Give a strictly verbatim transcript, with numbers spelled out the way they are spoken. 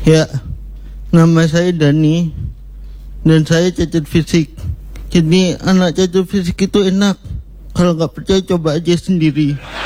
Ya, nama saya Dani dan saya cacat fisik. Jadi anak cacat fisik itu enak. Kalau nggak percaya coba aja sendiri.